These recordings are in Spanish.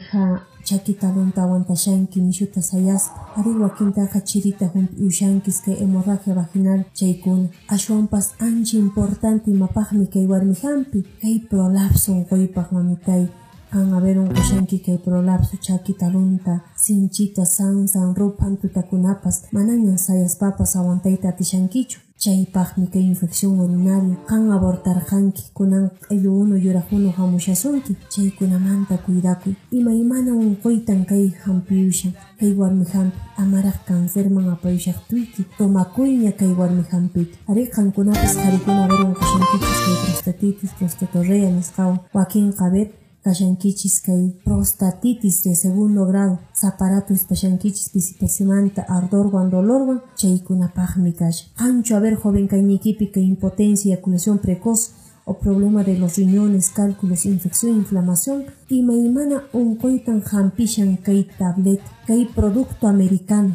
wakintaqa chakitalunta aguantashanki nishuta sayaspa ari wakintaqa chirita ushankis kay hemorragia vaginal chaykuna ashwanpas ancha importante imapaqmi kay warmi hampi kay prolapso unquypaq mamitay kan haberon ushanki kay prolapso chakitalunta sinchita sansan rupan tutakunapas manañan sayaspapas aguantayta atishankichu chaypaqmi kay infección urinaria kan abortarqanki kunan q'illu yuraq hamushasunki chaykunamanta cuidakuy imaymana unquytan kay hampiyushan kay warmi hampi amaraq cancerman apayushaqtuyki tomakuyña kay warmi hampita ari qankunapas qharikuna haberon kashankichis kay prostatitis prostatorrea nisqawan wakinqa haber kashankichis kay prostatitis de segundo grado zaparato espashankichis pisipacimanta ardorwan dolorwan chaykunapaqmi kashan ancho haber joven kaynikipi kay impotencia eyaculación precoz o problema de los riñones, cálculos, infección, inflamación imaymana unquytan hampishan kay tableta kay producto americano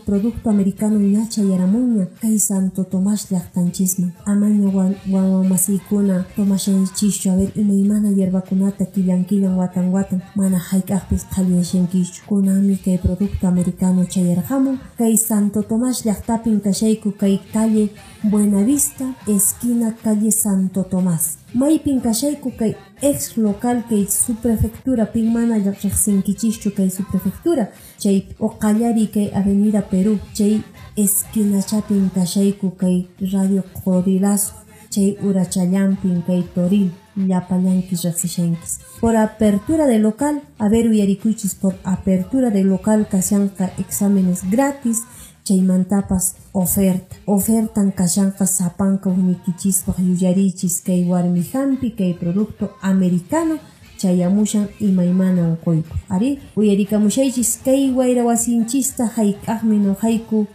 ñacha yaramunña kay Santo Tomás llaqtanchisman amaña wawamasiykuna tomashanchischu haber imaymana hierbakunata killan watan mana hayk'aqpis qhalliyashankischu kunanmi kay producto americano chayarqamun kay Santo Tomás llaqtapin kashayku kay calle Buenavista esquina calle Santo Tomás maypin kashayku kay ex local kay subprefectura pin mana riqsinkichischu kay subprefectura chay oqallari kay avenida Perú chay esquina chapin kashayku kay radio Codilazo chay Urachallampin kay Toril llapallankis riqsishankis por apertura de local haber uyarikuychis por apertura de local kashanqa exámenes gratis chaymantapas ofertan kashanqa sapanka unikichispaq yuyarichis kay warmi hampi kay producto americano chayamushan imaymana unquypaq ari uyarikamushaychis kay wayra wasinchista hayk'aqmi noqayku